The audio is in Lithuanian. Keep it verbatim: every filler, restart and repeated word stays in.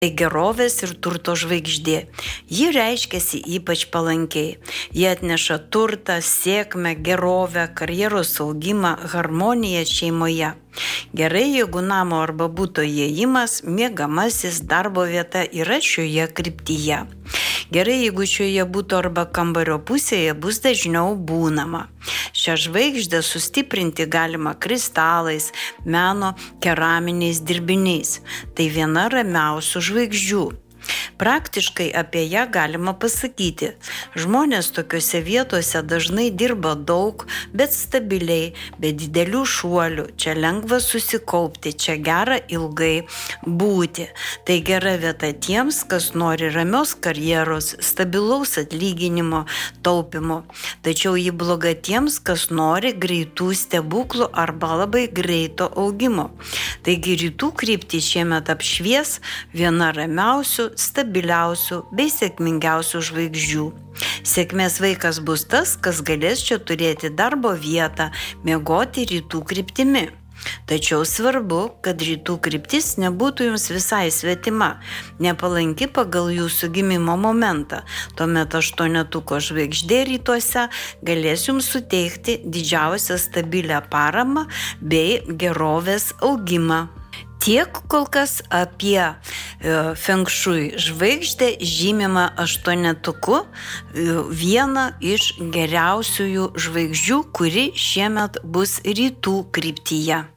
Tai gerovės ir turto žvaigždė. Ji reiškiasi ypač palankiai. Ji atneša turtą, sėkmę, gerovę, karjeros augimą, harmoniją šeimoje. Gerai, jeigu namo arba buto įėjimas, miegamasis, darbo vieta yra šioje kryptyje. Gerai, jeigu šioje buto arba kambario pusėje bus dažniau būnama. Šią žvaigždę sustiprinti galima kristalais, meno, keraminiais dirbiniais. Tai viena ramiausių žvaigždžių. Praktiškai apie ją galima pasakyti. Žmonės tokiuose vietose dažnai dirba daug, bet stabiliai, be didelių šuolių. Čia lengva susikaupti, čia gera ilgai būti. Tai gera vieta tiems, kas nori ramios karjeros, stabilaus atlyginimo, taupimo. Tačiau ji bloga tiems, kas nori greitų stebuklų arba labai greito augimo. Taigi rytų kryptį šiemet apšvies viena ramiausių, stabiliausių bei sėkmingiausių žvaigždžių. Sėkmės vaikas bus tas, kas galės čia turėti darbo vietą, miegoti rytų kryptimi. Tačiau svarbu, kad rytų kryptis nebūtų jums visai svetima, nepalanki pagal jūsų gimimo momentą. Tuomet aštuonetuko žvaigždė rytuose galės jums suteikti didžiausią stabilią paramą bei gerovės augimą. Tiek kol kas apie e, Feng Shui žvaigždę žymimą aštuonetuku, e, vieną iš geriausiųjų žvaigždžių, kuri šiemet bus rytų kryptyje.